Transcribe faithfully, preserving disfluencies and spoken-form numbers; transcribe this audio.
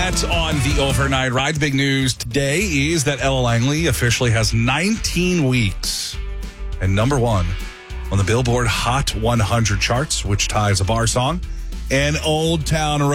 that on the overnight ride. The big news today is that Ella Langley officially has nineteen weeks and number one on the Billboard Hot one hundred charts, which ties a bar song and Old Town Road.